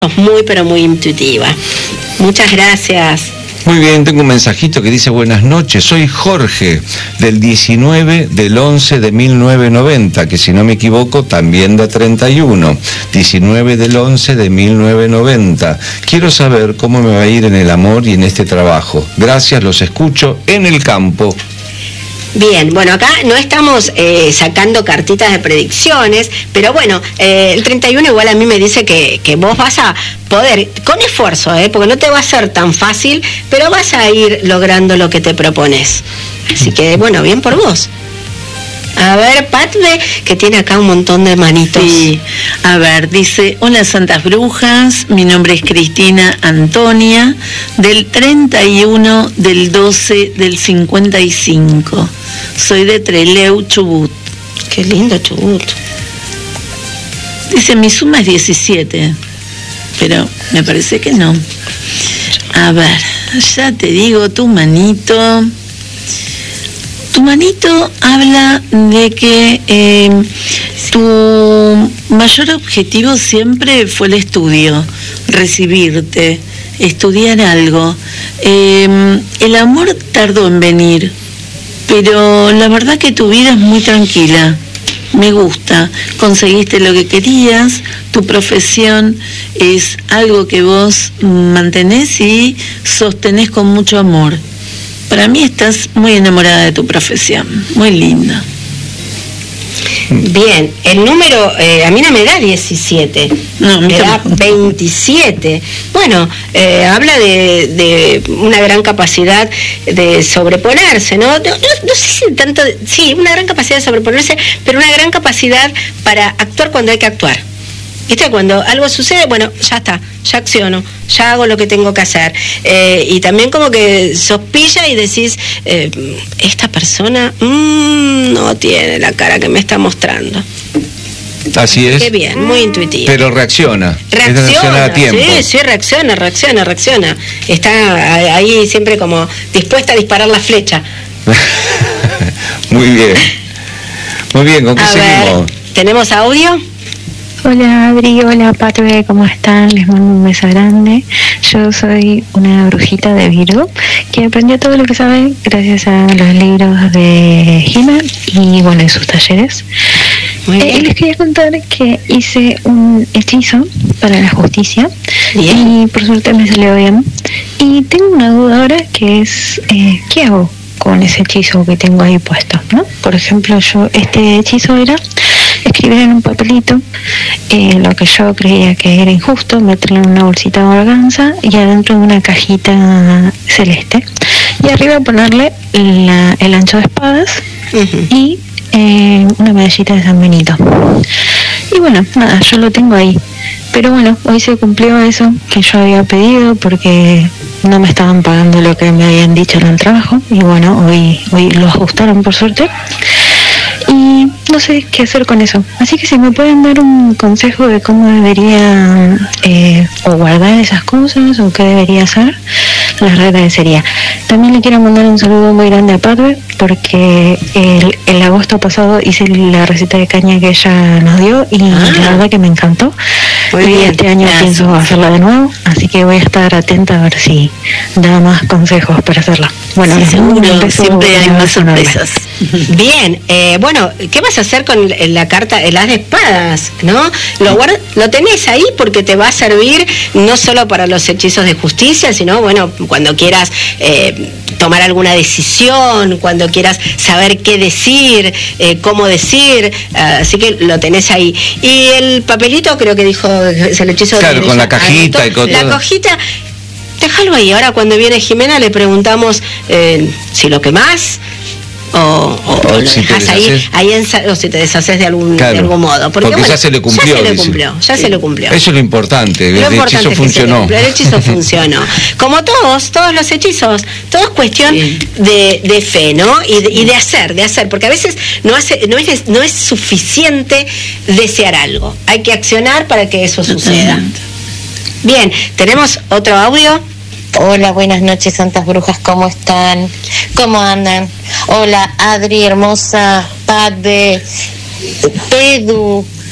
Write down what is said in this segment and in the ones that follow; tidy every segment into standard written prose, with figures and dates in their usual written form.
muy, pero muy intuitiva. Muchas gracias. Muy bien, tengo un mensajito que dice: buenas noches, soy Jorge, del 19 del 11 de 1990, que si no me equivoco también da 31, 19 del 11 de 1990. Quiero saber cómo me va a ir en el amor y en este trabajo. Gracias, los escucho en el campo. Bien, bueno, acá no estamos sacando cartitas de predicciones, pero bueno, el 31 igual a mí me dice que vos vas a poder, con esfuerzo, porque no te va a ser tan fácil, pero vas a ir logrando lo que te propones. Así que, bueno, bien por vos. A ver, Patve, que tiene acá un montón de manitos. Sí, a ver, dice: hola Santas Brujas, mi nombre es Cristina Antonia, del 31 del 12 del 55. Soy de Trelew, Chubut. Qué lindo Chubut. Dice: mi suma es 17, pero me parece que no. A ver, ya te digo, tu manito habla de que tu mayor objetivo siempre fue el estudio, recibirte, estudiar algo. El amor tardó en venir, pero la verdad que tu vida es muy tranquila. Me gusta, conseguiste lo que querías, tu profesión es algo que vos mantenés y sostenés con mucho amor. Para mí estás muy enamorada de tu profesión, muy linda. Bien, el número a mí no me da 17, no, me da 27. Bueno, habla de una gran capacidad de sobreponerse, ¿no? No sé si tanto, sí, una gran capacidad de sobreponerse, pero una gran capacidad para actuar cuando hay que actuar. ¿Viste? Cuando algo sucede, bueno, ya está, ya acciono, ya hago lo que tengo que hacer. Y también como que sos pilla y decís, esta persona no tiene la cara que me está mostrando. Así es. Qué bien, muy intuitivo. Pero reacciona. Reacciona a tiempo. Sí, reacciona. Está ahí siempre como dispuesta a disparar la flecha. Muy bien. Muy bien, ¿con qué seguimos? ¿Tenemos audio? Hola Adri, hola Patve, ¿cómo están? Les mando un beso grande. Yo soy una brujita de Virgo que aprendió todo lo que sabe gracias a los libros de Jimena y bueno, en sus talleres. Les quería contar que hice un hechizo para la justicia. Bien. Y por suerte me salió bien. Y tengo una duda ahora que es, ¿qué hago con ese hechizo que tengo ahí puesto, ¿no? Por ejemplo, este hechizo era escribir en un papelito lo que yo creía que era injusto, meterlo en una bolsita de organza y adentro de una cajita celeste. Y arriba ponerle el ancho de espadas y una medallita de San Benito. Y bueno, nada, yo lo tengo ahí. Pero bueno, hoy se cumplió eso que yo había pedido porque no me estaban pagando lo que me habían dicho en el trabajo. Y bueno, hoy lo ajustaron por suerte. Y no sé qué hacer con eso. Así que si me pueden dar un consejo de cómo debería o guardar esas cosas o qué debería hacer, les agradecería. También le quiero mandar un saludo muy grande a Padre porque el agosto pasado hice la receta de caña que ella nos dio y la verdad que me encantó. Y este año pienso hacerla de nuevo, así que voy a estar atenta a ver si da más consejos para hacerla. Bueno, sí, seguro, siempre hay más sorpresas. Bien, bueno, ¿qué vas a hacer con la carta, el as de espadas, no? Lo tenés ahí porque te va a servir no solo para los hechizos de justicia, sino, bueno, cuando quieras tomar alguna decisión, cuando quieras saber qué decir, cómo decir, así que lo tenés ahí. Y el papelito creo que dijo, es el hechizo de... Claro, con la cajita y con todo. La cajita, déjalo ahí. Ahora cuando viene Jimena le preguntamos si lo quemás o lo si dejas ahí o si te deshaces de algún modo. Porque bueno, ya se le cumplió. Ya se le cumplió. Eso es lo importante, el hechizo funcionó. El hechizo funcionó. Como todos los hechizos, todo es cuestión de fe, ¿no? Y de hacer, porque a veces no es suficiente desear algo. Hay que accionar para que eso suceda. Bien, ¿tenemos otro audio? Hola, buenas noches, Santas Brujas, ¿cómo están? ¿Cómo andan? Hola, Adri, hermosa, Padre, Pedu,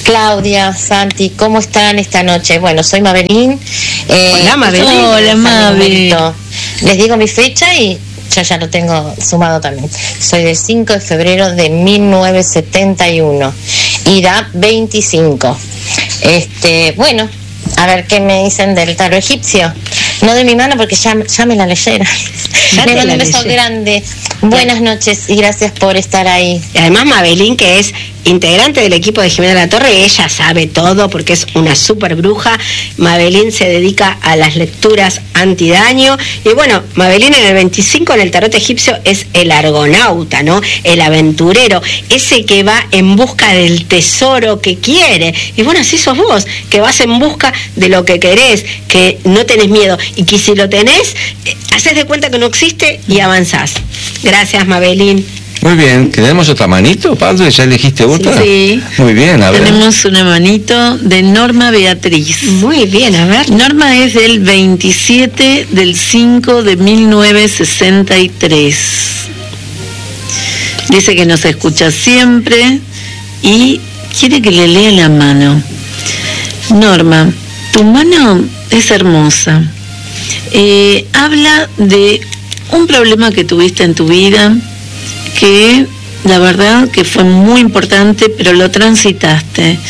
Claudia, Santi, ¿cómo están esta noche? Bueno, soy Mabelín. Hola, Mabelín. Hola, Mabel. Les digo mi fecha y yo ya lo tengo sumado también. Soy del 5 de febrero de 1971 y da 25. Bueno, a ver qué me dicen del tarot egipcio. No de mi mano porque ya me la leyeron. Le mando un beso grande. Buenas noches y gracias por estar ahí. Y además Mabelín, que es integrante del equipo de Jimena La Torre, ella sabe todo porque es una súper bruja. Mabelín se dedica a las lecturas antidaño. Y bueno, Mabelín en el 25 en el tarot egipcio es el argonauta, ¿no? El aventurero, ese que va en busca del tesoro que quiere. Y bueno, así sos vos, que vas en busca de lo que querés, que no tenés miedo y que si lo tenés, haces de cuenta que no existe y avanzás. Gracias, Mabelín. Muy bien, ¿tenemos otra manito, Pablo? ¿Ya elegiste otra? Sí. Muy bien, a ver. Tenemos una manito de Norma Beatriz. Muy bien, a ver. Norma es del 27 del 5 de 1963. Dice que nos escucha siempre y quiere que le lea la mano. Norma, tu mano es hermosa. Habla de un problema que tuviste en tu vida, que la verdad que fue muy importante, pero lo transitaste.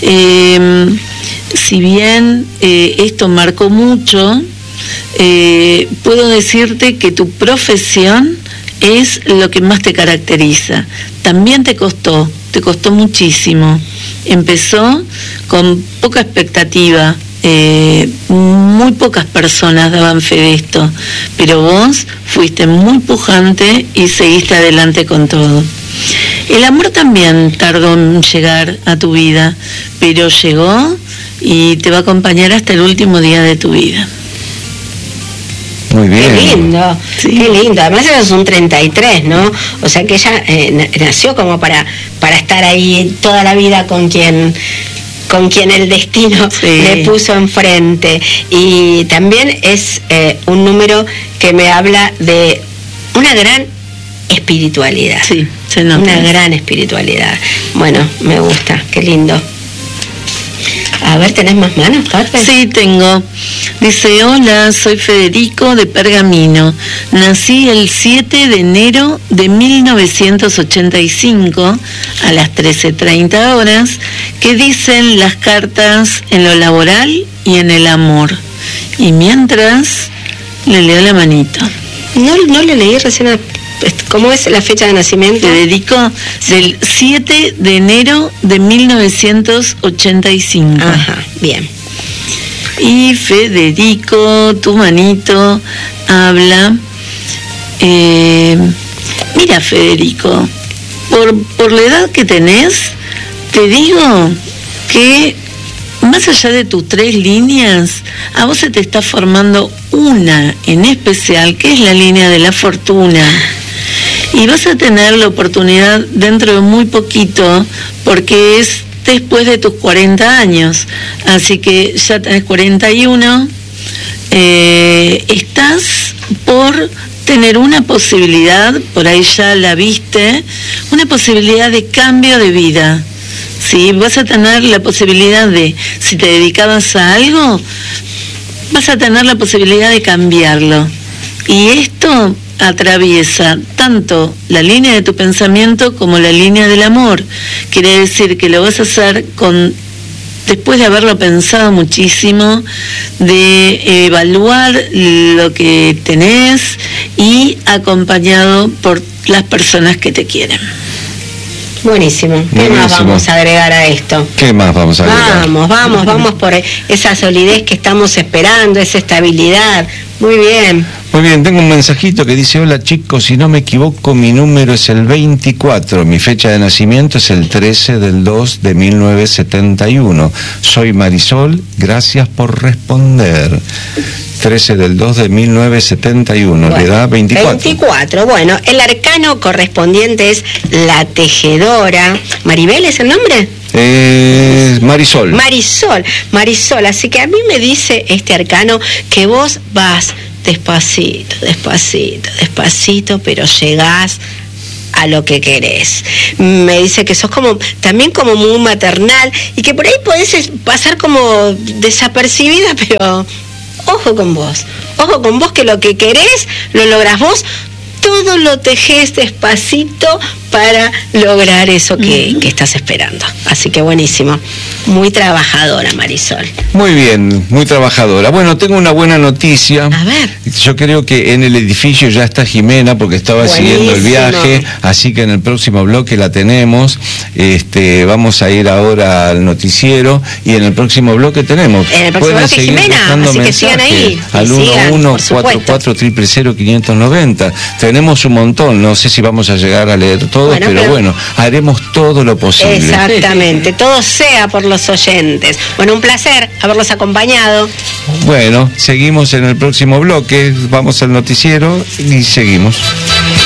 Si bien esto marcó mucho, puedo decirte que tu profesión es lo que más te caracteriza. También te costó muchísimo. Empezó con poca expectativa. Muy pocas personas daban fe de esto, pero vos fuiste muy pujante y seguiste adelante con todo. El amor también tardó en llegar a tu vida, pero llegó y te va a acompañar hasta el último día de tu vida. Muy bien. Qué lindo, Sí. qué lindo. Además eso es un 33, ¿no? O sea que ella nació como para estar ahí toda la vida con quien el destino le puso enfrente. Y también es un número que me habla de una gran espiritualidad. Sí, se nota. Una gran espiritualidad. Bueno, me gusta, qué lindo. A ver, ¿tenés más manos, Pape? Sí, tengo. Dice, hola, soy Federico de Pergamino. Nací el 7 de enero de 1985 a las 13:30 horas, que dicen las cartas en lo laboral y en el amor. Y mientras, le leo la manito. No le leí recién. ¿Cómo es la fecha de nacimiento? Federico, del 7 de enero de 1985. Ajá, bien. Y Federico, tu manito, habla. Mira, Federico, por la edad que tenés, te digo que más allá de tus 3 líneas, a vos se te está formando una en especial, que es la línea de la fortuna. Y vas a tener la oportunidad dentro de muy poquito, porque es después de tus 40 años. Así que ya tenés 41, estás por tener una posibilidad, por ahí ya la viste, una posibilidad de cambio de vida. ¿Sí? Vas a tener la posibilidad de, si te dedicabas a algo, vas a tener la posibilidad de cambiarlo. Y esto atraviesa tanto la línea de tu pensamiento como la línea del amor. Quiere decir que lo vas a hacer después de haberlo pensado muchísimo, de evaluar lo que tenés y acompañado por las personas que te quieren. Buenísimo. ¿Qué más vamos a agregar a esto? ¿Qué más vamos a agregar? Vamos por esa solidez que estamos esperando, esa estabilidad. Muy bien. Muy bien, tengo un mensajito que dice, hola chicos, si no me equivoco, mi número es el 24, mi fecha de nacimiento es el 13 del 2 de 1971. Soy Marisol, gracias por responder. 13 del 2 de 1971, le da 24. 24, bueno, el arcano correspondiente es la tejedora. ¿Maribel es el nombre? Marisol. Marisol, así que a mí me dice este arcano que vos vas despacito, pero llegás a lo que querés. Me dice que sos también como muy maternal y que por ahí podés pasar como desapercibida, pero ojo con vos que lo que querés lo lográs vos. Todo lo tejés despacito para lograr eso que estás esperando. Así que buenísimo. Muy trabajadora, Marisol. Muy bien, muy trabajadora. Bueno, tengo una buena noticia. A ver. Yo creo que en el edificio ya está Jimena, porque estaba siguiendo el viaje, así que en el próximo bloque la tenemos. Vamos a ir ahora al noticiero y en el próximo bloque tenemos. En el próximo bloque Jimena, así que sigan ahí. Al 11444590. Tenemos un montón, no sé si vamos a llegar a leer todos, pero haremos todo lo posible. Exactamente, todo sea por los oyentes. Bueno, un placer haberlos acompañado. Bueno, seguimos en el próximo bloque, vamos al noticiero y seguimos.